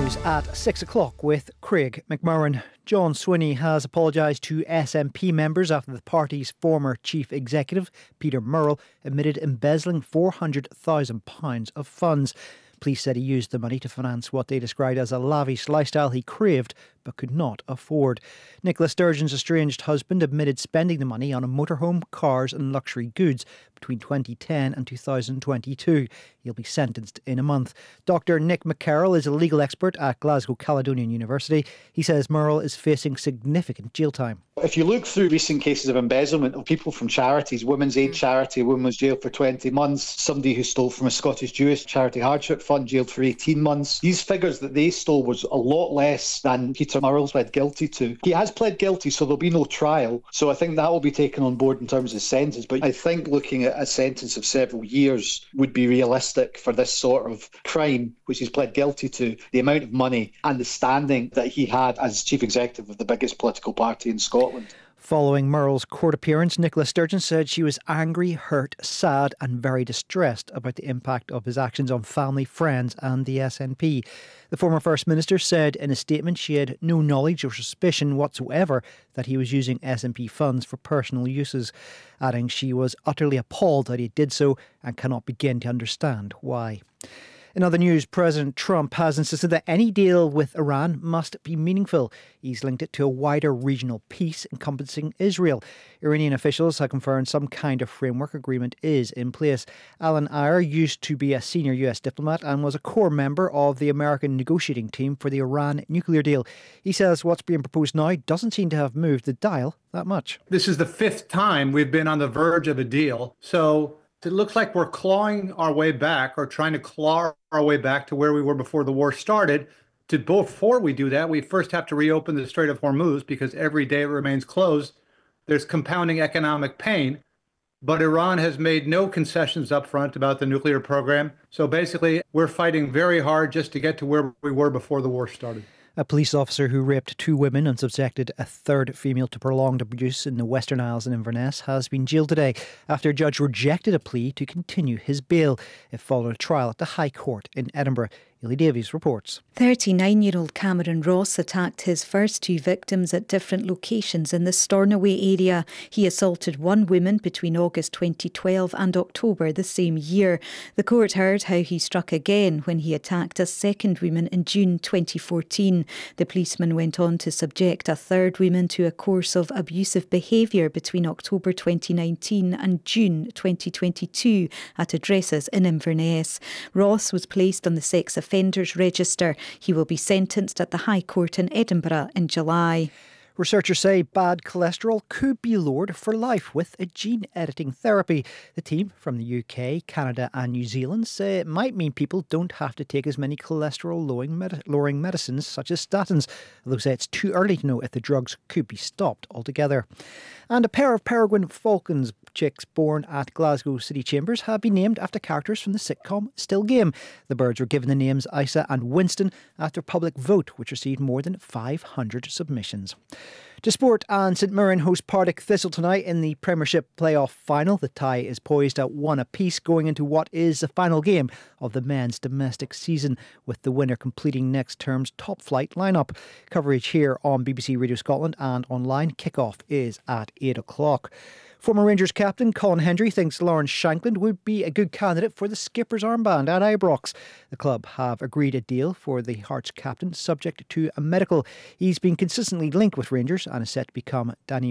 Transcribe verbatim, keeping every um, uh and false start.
News at six o'clock with Craig McMurran. John Swinney has apologised to S N P members after the party's former chief executive, Peter Murrell, admitted embezzling four hundred thousand pounds of funds. Police said he used the money to finance what they described as a lavish lifestyle he craved but could not afford. Nicola Sturgeon's estranged husband admitted spending the money on a motorhome, cars and luxury goods between twenty ten and two thousand twenty-two. He'll be sentenced in a month. Doctor Nick McCarroll is a legal expert at Glasgow Caledonian University. He says Murrell is facing significant jail time. If you look through recent cases of embezzlement of people from charities, Women's Aid Charity, a woman was jailed for twenty months. Somebody who stole from a Scottish Jewish Charity Hardship Fund jailed for eighteen months. These figures that they stole was a lot less than Peter Murrell's pled guilty to. He has pled guilty, so there'll be no trial. So I think that will be taken on board in terms of sentence. But I think looking at a sentence of several years would be realistic for this sort of crime, which he's pled guilty to, the amount of money and the standing that he had as chief executive of the biggest political party in Scotland. Following Murrell's court appearance, Nicola Sturgeon said she was angry, hurt, sad and very distressed about the impact of his actions on family, friends and the S N P. The former First Minister said in a statement she had no knowledge or suspicion whatsoever that he was using S N P funds for personal uses, adding she was utterly appalled that he did so and cannot begin to understand why. In other news, President Trump has insisted that any deal with Iran must be meaningful. He's linked it to a wider regional peace encompassing Israel. Iranian officials have confirmed some kind of framework agreement is in place. Alan Eyre used to be a senior U S diplomat and was a core member of the American negotiating team for the Iran nuclear deal. He says what's being proposed now doesn't seem to have moved the dial that much. This is the fifth time we've been on the verge of a deal. So it looks like we're clawing our way back or trying to claw our way back to where we were before the war started. To before we do that, we first have to reopen the Strait of Hormuz because every day it remains closed. There's compounding economic pain, but Iran has made no concessions up front about the nuclear program. So basically, we're fighting very hard just to get to where we were before the war started. A police officer who raped two women and subjected a third female to prolonged abuse in the Western Isles in Inverness has been jailed today after a judge rejected a plea to continue his bail. It followed a trial at the High Court in Edinburgh. Ellie Davies reports. thirty-nine-year-old Cameron Ross attacked his first two victims at different locations in the Stornoway area. He assaulted one woman between August twenty twelve and October the same year. The court heard how he struck again when he attacked a second woman in June twenty fourteen. The policeman went on to subject a third woman to a course of abusive behaviour between October twenty nineteen and June twenty twenty-two at addresses in Inverness. Ross was placed on the sex offenders register. He will be sentenced at the High Court in Edinburgh in July. Researchers say bad cholesterol could be lowered for life with a gene editing therapy. The team from the U K, Canada and New Zealand say it might mean people don't have to take as many cholesterol-lowering medicines such as statins, although say it's too early to know if the drugs could be stopped altogether. And a pair of peregrine falcons chicks born at Glasgow City Chambers have been named after characters from the sitcom Still Game. The birds were given the names Isa and Winston after a public vote which received more than five hundred submissions. To sport, and St Mirren host Partick Thistle tonight in the Premiership playoff final. The tie is poised at one apiece going into what is the final game of the men's domestic season, with the winner completing next term's top flight lineup. Coverage here on B B C Radio Scotland and online. Kick-off is at eight o'clock. Former Rangers captain Colin Hendry thinks Lawrence Shankland would be a good candidate for the skipper's armband at Ibrox. The club have agreed a deal for the Hearts captain subject to a medical. He's been consistently linked with Rangers and is set to become Danny